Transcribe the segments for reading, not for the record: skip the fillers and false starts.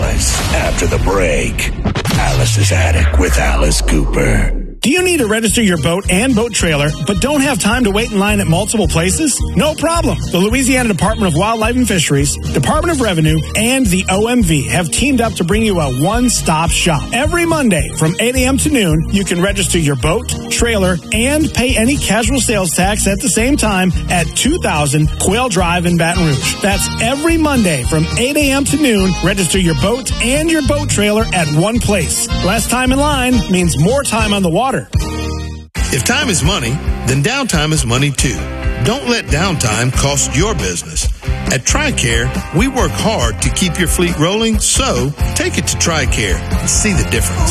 Alice after the break. Alice's Attic with Alice Cooper. Do you need to register your boat and boat trailer, but don't have time to wait in line at multiple places? No problem. The Louisiana Department of Wildlife and Fisheries, Department of Revenue, and the OMV have teamed up to bring you a one-stop shop. Every Monday from 8 a.m. to noon, you can register your boat, trailer, and pay any casual sales tax at the same time at 2000 Quail Drive in Baton Rouge. That's every Monday from 8 a.m. to noon. Register your boat and your boat trailer at one place. Less time in line means more time on the water. If time is money, then downtime is money too. Don't let downtime cost your business. At TRICARE, we work hard to keep your fleet rolling, so take it to TRICARE and see the difference.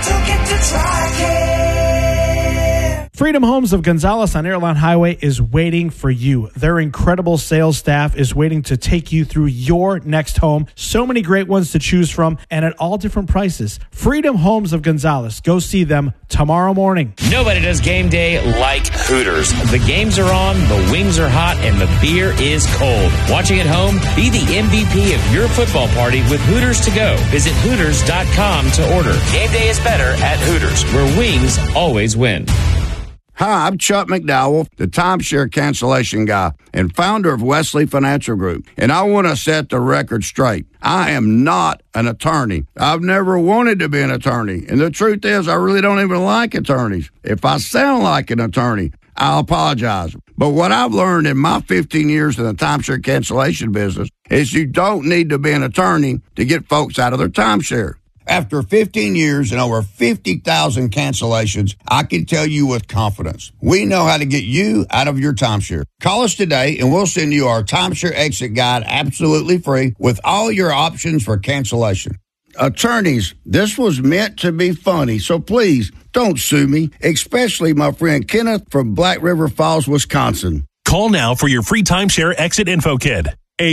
Freedom Homes of Gonzales on Airline Highway is waiting for you. Their incredible sales staff is waiting to take you through your next home. So many great ones to choose from and at all different prices. Freedom Homes of Gonzales. Go see them tomorrow morning. Nobody does game day like Hooters. The games are on, the wings are hot, and the beer is cold. Watching at home? Be the MVP of your football party with Hooters to go. Visit Hooters.com to order. Game day is better at Hooters, where wings always win. Hi, I'm Chuck McDowell, the timeshare cancellation guy and founder of Wesley Financial Group. And I want to set the record straight. I am not an attorney. I've never wanted to be an attorney. And the truth is, I really don't even like attorneys. If I sound like an attorney, I'll apologize. But what I've learned in my 15 years in the timeshare cancellation business is you don't need to be an attorney to get folks out of their timeshare. After 15 years and over 50,000 cancellations, I can tell you with confidence, we know how to get you out of your timeshare. Call us today and we'll send you our timeshare exit guide absolutely free with all your options for cancellation. Attorneys, this was meant to be funny, so please don't sue me, especially my friend Kenneth from Black River Falls, Wisconsin. Call now for your free timeshare exit info kit.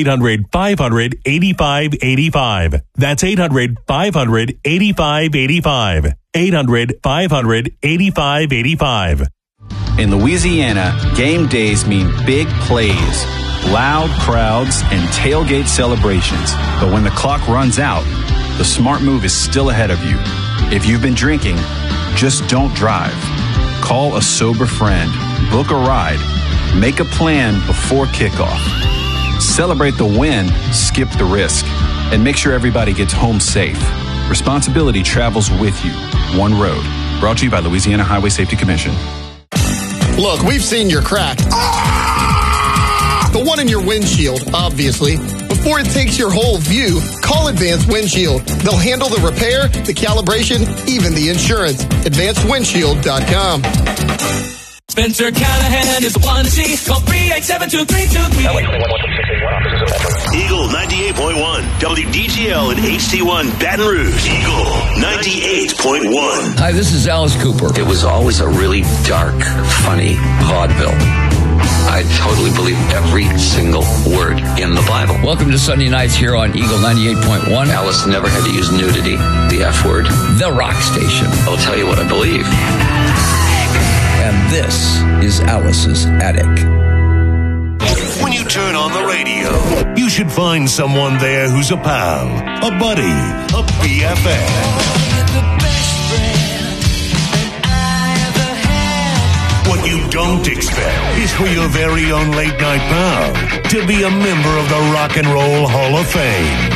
800-500-8585. That's 800-500-8585. 800-500-8585. In Louisiana, game days mean big plays, loud crowds, and tailgate celebrations. But when the clock runs out, the smart move is still ahead of you. If you've been drinking, just don't drive. Call a sober friend, book a ride, make a plan before kickoff. Celebrate the win, skip the risk, and make sure everybody gets home safe. Responsibility travels with you. One road. Brought to you by Louisiana Highway Safety Commission. Look, we've seen your crack. The one in your windshield, obviously. Before it takes your whole view, call Advanced Windshield. They'll handle the repair, the calibration, even the insurance. AdvancedWindshield.com. Spencer Callahan is the one to see. Call 387-2323. Eagle 98.1, WDGL and HD1 Baton Rouge. Eagle 98.1. Hi, this is Alice Cooper. It was always a really dark, funny vaudeville. I totally believe every single word in the Bible. Welcome to Sunday nights here on Eagle 98.1. Alice never had to use nudity, the F word. The rock station. I'll tell you what I believe. And this is Alice's Attic. When you turn on the radio, you should find someone there who's a pal, a buddy, a BFF. What you don't expect is for your very own late night pal to be a member of the Rock and Roll Hall of Fame.